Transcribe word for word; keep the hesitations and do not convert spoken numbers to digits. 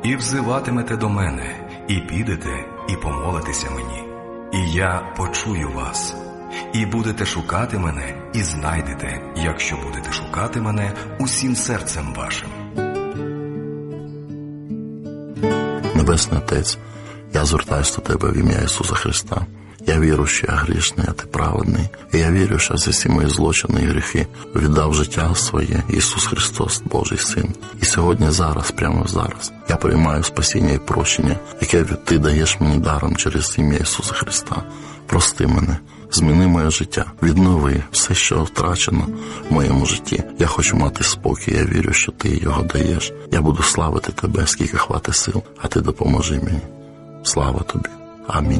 і взиватимете до мене, і підете, і помолитеся мені, і я почую вас. І будете шукати мене, і знайдете, якщо будете шукати мене усім серцем вашим. Небесний Отець, я звертаюся до Тебе в ім'я Ісуса Христа. Я вірю, що я грішний, а Ти праведний. І я вірю, що за всі мої злочини і гріхи віддав життя своє Ісус Христос, Божий Син. І сьогодні, зараз, прямо зараз, я приймаю спасіння і прощення, яке Ти даєш мені даром через ім'я Ісуса Христа. Прости мене, зміни моє життя, віднови все, що втрачено в моєму житті. Я хочу мати спокій, я вірю, що Ти його даєш. Я буду славити Тебе, скільки хватить сил, а Ти допоможи мені. Слава Тобі. Амінь.